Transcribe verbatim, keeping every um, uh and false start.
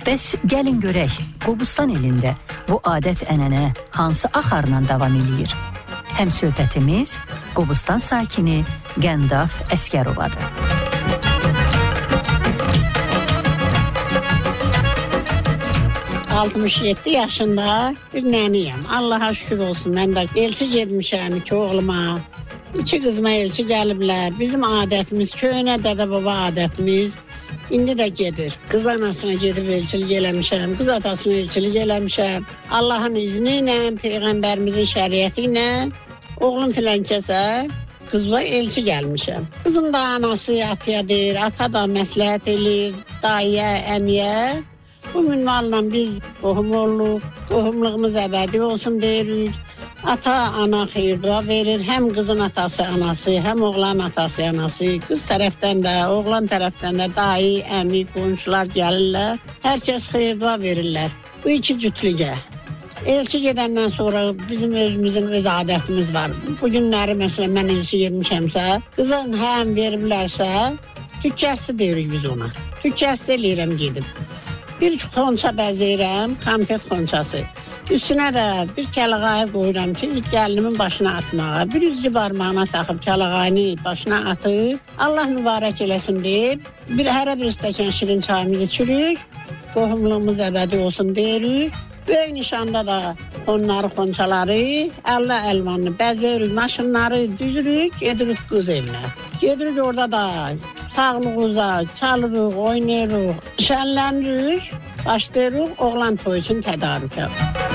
Bəs gəlin görək, Qobustan elində bu adət-ənənə hansı axarla davam eləyir? Həm söhbətimiz Qobustan sakini Qəndaf Əskərovadır. altmış yeddi yaşında bir nəniyəm. Allaha şükür olsun. Mən də elçi getmişəm iki oğluma. İki qızıma elçi gəliblər. Bizim adətimiz, köhnə dədə-baba adətimiz indi də gedir. Qız anasına gedib elçilik eləmişəm, qız atasına elçilik eləmişəm. Allahın izni ilə, Peyğəmbərimizin şəriəti ilə oğlum filankəsə qızla elçi gəlmişəm. Qızım da anası ataya deyir, ata da məsləhət eləyir, dayıya, əmiyə. Bu minvalla biz qohum oluq, qohumluğumuz əbədi olsun deyirik. Ata, ana xeyir-dua verir. Həm qızın atası, anası, həm oğlan atası, anası. Qız tərəfdən də, oğlan tərəfdən də dayı, əmi, qonşular gəlirlər. Hər kəs xeyir-dua verirlər. Bu iki cütlüyə. Elçi gedəndən sonra bizim özümüzün öz adətimiz var. Bu günləri məsələn mən elçi getmişəmsə, qızın həm veriblərsə, tükkəsti deyirik biz ona. Tükkəsti eləyirəm gedib. Bir xonça bəzəyirəm, konfet xonçası. Üstünə də bir kəlağayı qoyuram ki, ilk gəlinimin başına atmağa. Bir üzcü barmağına taxıb kəlağayını başına atıb, Allah mübarək eləsin deyib, bir hərə bir stəkan şirin çayımızı içirik, qohumluğumuz əbədi olsun deyirik. Böyük nişanda da xonları, xonçaları, əllə əlvanını bəzəyirik, maşınları düzürük, gedirik qız evinə. Gedirik orada da sağlığımıza çalırıq, oynayırıq, şənlənirik, başlayırıq oğlan toyu üçün tədarükə.